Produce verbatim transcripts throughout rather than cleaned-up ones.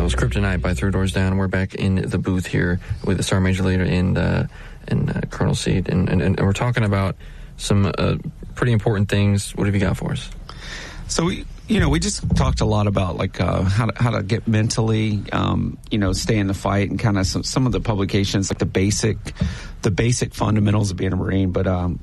that was Kryptonite by Three Doors Down. We're back in the booth here with the Sergeant Major Leader in the in uh, Colonel seat, and, and and we're talking about some uh, pretty important things. What have you got for us? So we, you know, we just talked a lot about like uh, how to how to get mentally, um, you know, stay in the fight, and kind of some some of the publications, like the basic, the basic fundamentals of being a Marine. But um,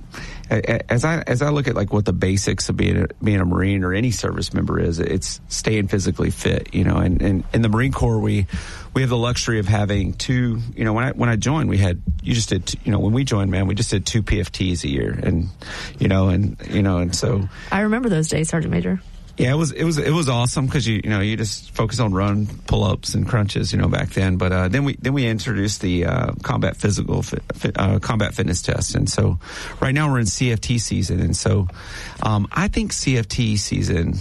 as I as I look at like what the basics of being a, being a Marine or any service member is, it's staying physically fit. You know, and, and in the Marine Corps we we have the luxury of having two. You know, when I when I joined, we had you just did. You know, when we joined, man, we just did two P F Ts a year, and you know, and you know, and so I remember those days, Sergeant Major. Yeah, it was it was it was awesome because you you know you just focus on run, pull ups, and crunches, you know, back then. But uh, then we then we introduced the uh, combat physical fit, fit, uh, combat fitness test, and so right now we're in C F T season, and so um, I think C F T season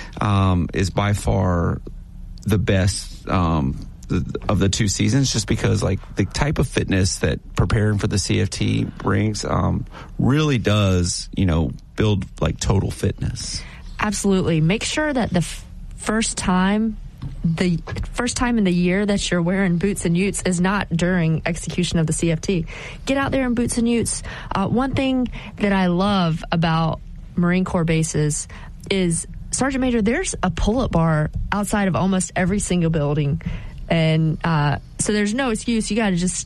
um, is by far the best um, the, of the two seasons, just because like the type of fitness that preparing for the C F T brings um, really does you know build like total fitness. Absolutely. Make sure that the f- first time, the first time in the year that you're wearing boots and utes is not during execution of the C F T. Get out there in boots and utes. Uh, one thing that I love about Marine Corps bases is, Sergeant Major, there's a pull-up bar outside of almost every single building. And uh, so there's no excuse. You got to just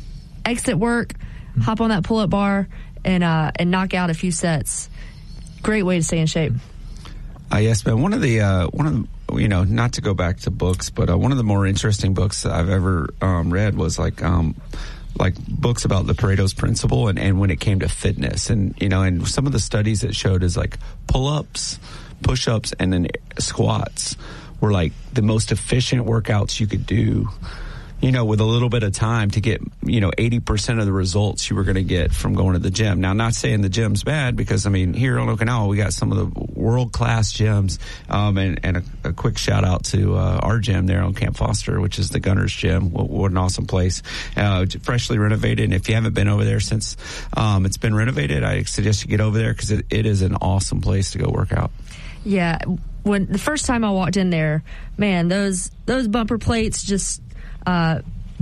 exit work, mm-hmm. hop on that pull-up bar, and uh, and knock out a few sets. Great way to stay in shape. Uh, yes, man. One of the, uh, one of the, you know, not to go back to books, but uh, one of the more interesting books I've ever um, read was like, um, like books about the Pareto's principle and, and when it came to fitness. And, you know, and some of the studies that showed is like pull-ups, push-ups, and then squats were like the most efficient workouts you could do, you know, with a little bit of time to get, you know, eighty percent of the results you were going to get from going to the gym. Now, not saying the gym's bad, because, I mean, here on Okinawa, we got some of the world-class gyms. Um, and and a, a quick shout-out to uh, our gym there on Camp Foster, which is the Gunners Gym. What, what an awesome place. Uh, freshly renovated. And if you haven't been over there since um, it's been renovated, I suggest you get over there because it, it is an awesome place to go work out. Yeah. When the first time I walked in there, man, those those bumper plates just... Uh,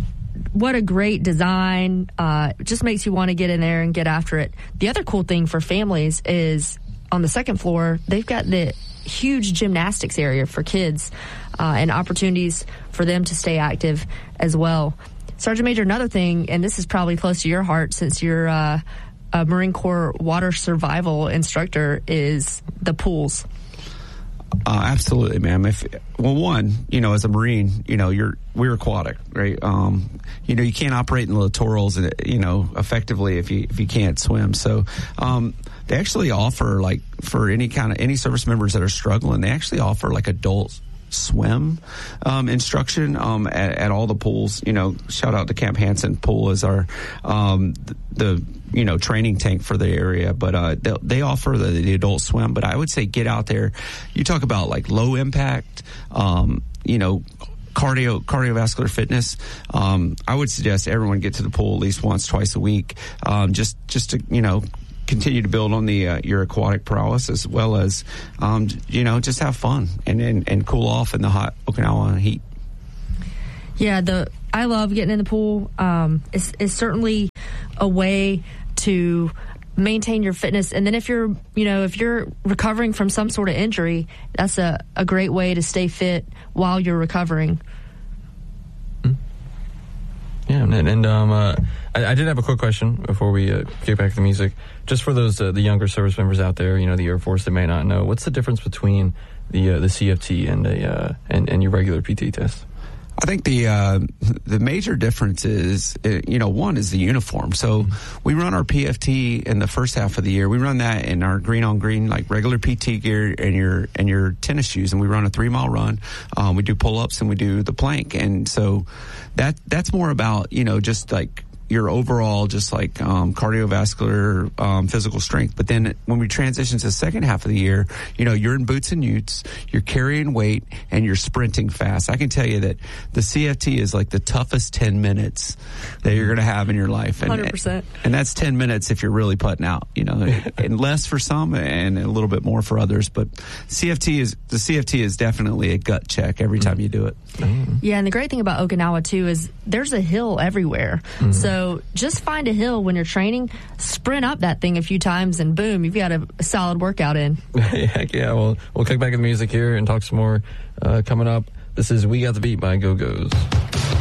what a great design. Uh, it just makes you want to get in there and get after it. The other cool thing for families is on the second floor, they've got the huge gymnastics area for kids uh, and opportunities for them to stay active as well. Sergeant Major, another thing, and this is probably close to your heart since you're uh, a Marine Corps water survival instructor, is the pools. Uh, absolutely, ma'am. If well, one, you know, as a Marine, you know, you're we're aquatic, right? Um, you know, you can't operate in the littorals, you know, effectively if you if you can't swim. So, um, they actually offer like for any kind of any service members that are struggling, they actually offer like adult swim um, instruction um, at, at all the pools. You know, shout out to Camp Hansen Pool as our um, the, the you know training tank for the area, but uh, they, they offer the, the adult swim. But I would say get out there. You talk about like low impact, um, you know. Cardio, cardiovascular fitness. Um, I would suggest everyone get to the pool at least once, twice a week, um, just just to you know continue to build on the uh, your aquatic prowess, as well as um, you know just have fun and, and and cool off in the hot Okinawa heat. Yeah, the I love getting in the pool. Um, it's, it's certainly a way to maintain your fitness, and then if you're you know if you're recovering from some sort of injury, that's a, a great way to stay fit while you're recovering. Yeah, and, and um, uh, I, I did have a quick question before we uh, get back to the music. Just for those uh, the younger service members out there, you know, the Air Force that may not know, what's the difference between the uh, the C F T and a uh, and, and your regular P T test? I think the uh, the major difference is, uh, you know, one is the uniform. So mm-hmm. we run our P F T in the first half of the year. We run that in our green on green, like regular P T gear and your and your tennis shoes, and we run a three mile run. Um, we do pull ups and we do the plank, and so that that's more about you know just like your overall just like um, cardiovascular um, physical strength. But then when we transition to the second half of the year, you know, you're in boots and utes, you're carrying weight, and you're sprinting fast. I can tell you that the C F T is like the toughest ten minutes that you're going to have in your life. And, one hundred percent. And that's ten minutes if you're really putting out, you know, and less for some and a little bit more for others. But C F T is, the C F T is definitely a gut check every time you do it. Mm-hmm. Yeah, and the great thing about Okinawa, too, is there's a hill everywhere. Mm-hmm. So just find a hill when you're training, sprint up that thing a few times, and boom, you've got a, a solid workout in. Heck yeah. Well, we'll kick back to the music here and talk some more uh, coming up. This is We Got the Beat by Go-Go's.